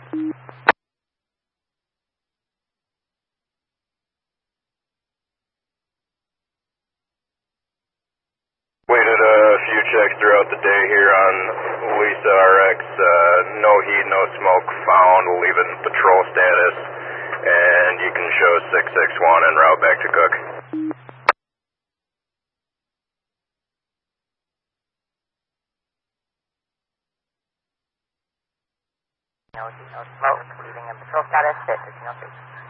Waited a few checks throughout the day here on Lisa RX. No heat, no smoke found. Leaving patrol status, and you can show 661 en route back to Cook. No heat, no smoke. Leaving in patrol status. 606.